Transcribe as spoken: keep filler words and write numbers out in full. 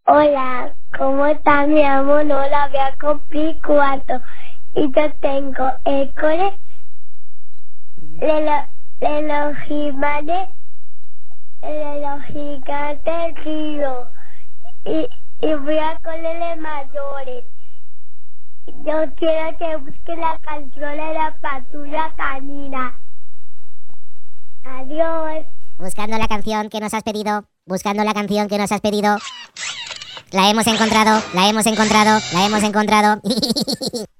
Hola, ¿cómo está? Mi amor? No la voy a cumplir cuatro. Y yo tengo el cole de los, de los gigantes, de los gigantes río. Y, y voy a cole de mayores. Yo quiero que busque la canción de la patrulla canina. Adiós. Buscando la canción que nos has pedido, buscando la canción que nos has pedido. La hemos encontrado, la hemos encontrado, la hemos encontrado.